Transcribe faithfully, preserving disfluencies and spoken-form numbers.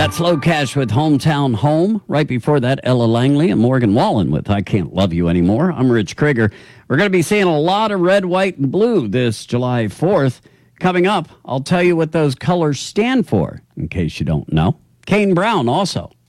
That's Low Cash with Hometown Home. Right before that, Ella Langley and Morgan Wallen with I Can't Love You Anymore. I'm Rich Krieger. We're going to be seeing a lot of red, white, and blue this July fourth. Coming up, I'll tell you what those colors stand for, in case you don't know. Kane Brown also